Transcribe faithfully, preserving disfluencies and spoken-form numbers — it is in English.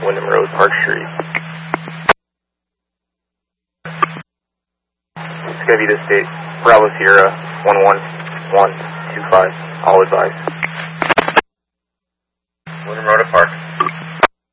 Wyndham Road, Park Street. It's going to be this date. Bravo Sierra, one one one two five. All advised. Wyndham Road at Park.